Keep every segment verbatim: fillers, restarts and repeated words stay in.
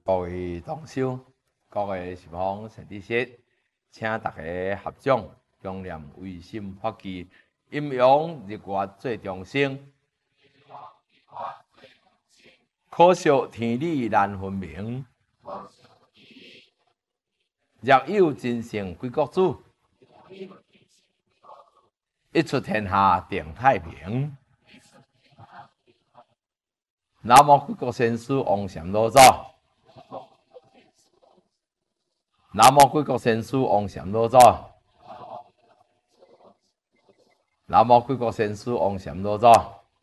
各位同修，各位十方善知识，请大家合掌，共念唯心法纪，阴阳日月最众生，可惜天理难分明。若有真圣归国主，一出天下定太平。南无贵国先师王禅老祖。南无贵国先师王禅老祖。南无贵国先师王禅老祖。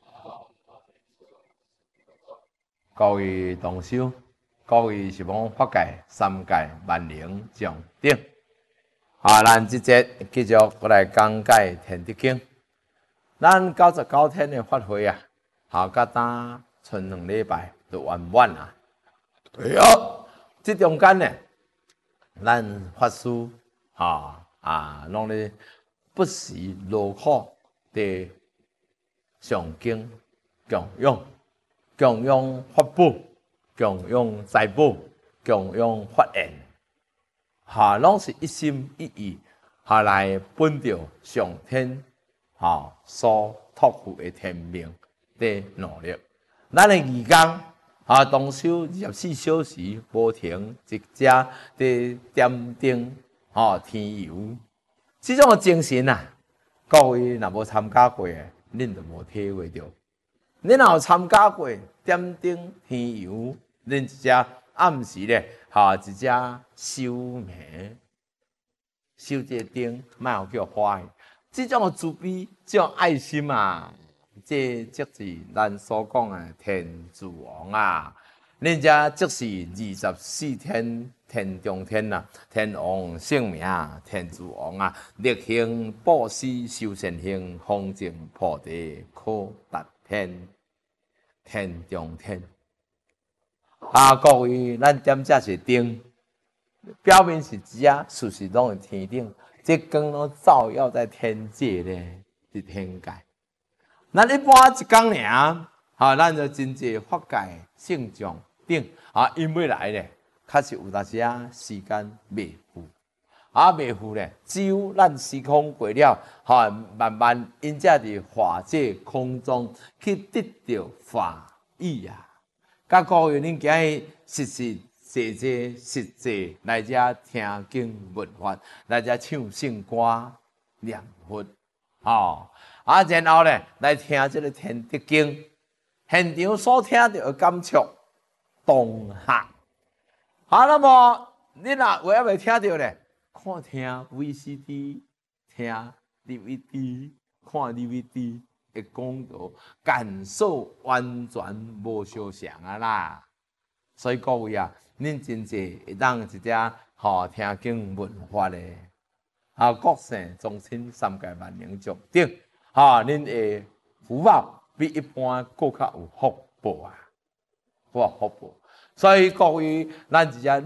各位同修，各位十方法界、三界、万灵众等，啊，咱即节继续过来讲解《天地经》。咱九十九天的法会啊，好甲呾剩两礼拜就完满啊。对啊，即中间呢，咱法师啊啊，拢咧不时劳苦地上经供养。供养法宝，供养财宝，供养法缘，哈，拢是一心一意，哈来本着上天，哈所托付的天命的努力。咱的义工，哈同修二十四小时无停，一只的点灯，哈天游，这种的精神啊，各位若无参加过的，恁就无体会到。恁若有参加过点灯天游，恁一只暗时咧，哈一只修眉，修这灯，莫有叫花。这种的慈悲，这种爱心啊，这即是咱所讲的天主王啊。恁这即是二十四天天中天啊，天王圣名，天主王啊，力行布施修善行，方正菩提可达天。天中天啊，各位，咱点这是灯，表面是只啊，事实拢是天顶，这光拢照耀在天界咧，是天界。咱一般一工尔，哈，咱就真济法界圣众等啊，因为来咧，确实有当时啊时间未赴，啊未赴咧，只有咱时空过了，哈，慢慢因这伫法界空中去得到法义啊。甲各位恁今日实实际际实际来遮听经闻法，来遮唱圣歌念佛，吼、啊，然后咧来听这个天地经，现场所听到的感触同下。好，那么你若有还未听到咧，看听 V C D， 听 D V D， 看 D V D 的讲道，感受完全无相像啊啦。所以各位啊，恁真济会当一只吼听经闻法的，啊，国圣众生三界万灵众等，哈，恁的福报比一般更较有福报啊，有福报。所以各位，咱一只。